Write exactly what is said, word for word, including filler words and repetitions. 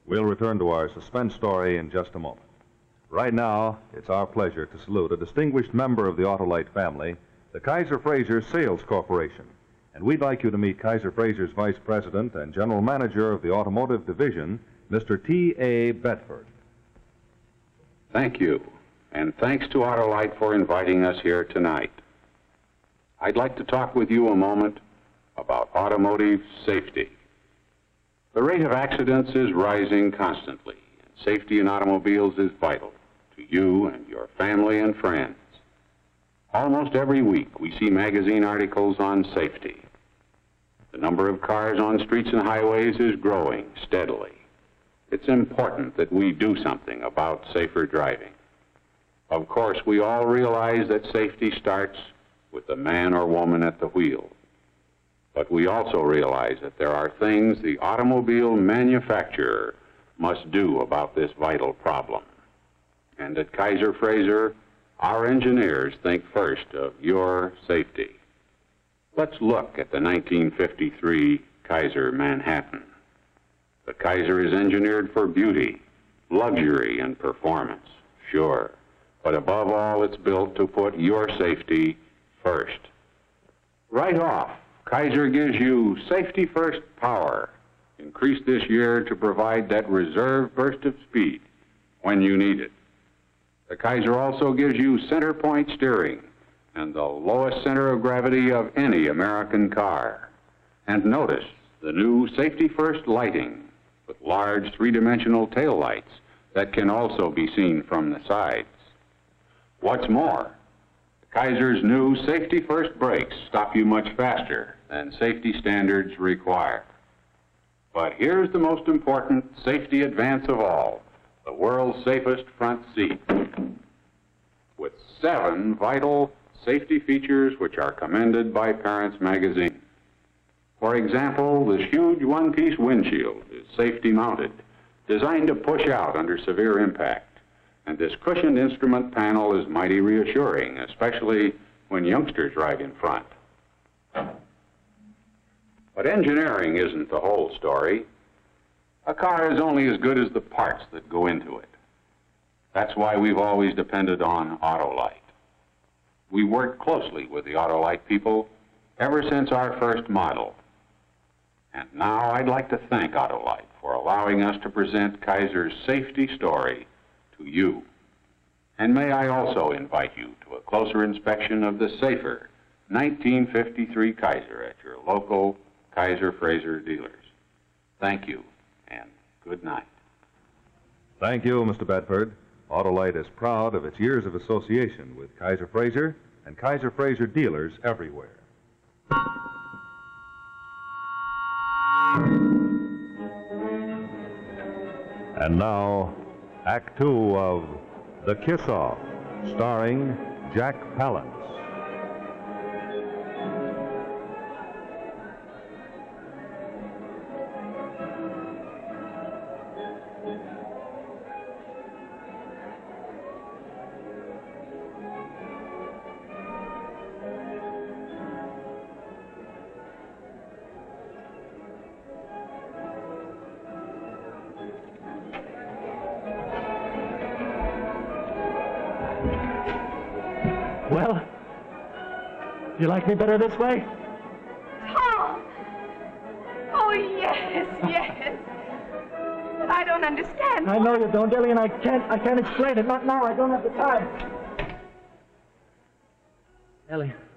We'll return to our suspense story in just a moment. Right now, it's our pleasure to salute a distinguished member of the Autolite family, the Kaiser Frazer Sales Corporation. And we'd like you to meet Kaiser Frazer's Vice President and General Manager of the Automotive Division, Mister T A Bedford. Thank you, and thanks to Autolite for inviting us here tonight. I'd like to talk with you a moment about automotive safety. The rate of accidents is rising constantly, and safety in automobiles is vital to you and your family and friends. Almost every week we see magazine articles on safety. The number of cars on streets and highways is growing steadily. It's important that we do something about safer driving. Of course, we all realize that safety starts with the man or woman at the wheel. But we also realize that there are things the automobile manufacturer must do about this vital problem. And at Kaiser Frazer, our engineers think first of your safety. Let's look at the nineteen fifty-three Kaiser Manhattan. The Kaiser is engineered for beauty, luxury, and performance, sure. But above all, it's built to put your safety first. Right off, Kaiser gives you Safety First Power, increased this year to provide that reserve burst of speed when you need it. The Kaiser also gives you center point steering and the lowest center of gravity of any American car. And notice the new Safety First lighting with large three-dimensional taillights that can also be seen from the sides. What's more, Kaiser's new Safety First brakes stop you much faster than safety standards require. But here's the most important safety advance of all, the world's safest front seat, with seven vital safety features which are commended by Parents Magazine. For example, this huge one-piece windshield is safety mounted, designed to push out under severe impact. And this cushioned instrument panel is mighty reassuring, especially when youngsters ride in front. But engineering isn't the whole story. A car is only as good as the parts that go into it. That's why we've always depended on Autolite. We worked closely with the Autolite people ever since our first model. And now I'd like to thank Autolite for allowing us to present Kaiser's safety story to you. And may I also invite you to a closer inspection of the safer nineteen fifty-three Kaiser at your local Kaiser Frazer dealers. Thank you, and good night. Thank you, Mister Bedford. Autolite is proud of its years of association with Kaiser Frazer and Kaiser Frazer dealers everywhere. And now, Act Two of The Kiss-Off, starring Jack Palance. Well, do you like me better this way? Tom! Oh, yes, yes. But I don't understand. I know you don't, Ellie, and I can't, I can't explain it. Not now. I don't have the time. Ellie,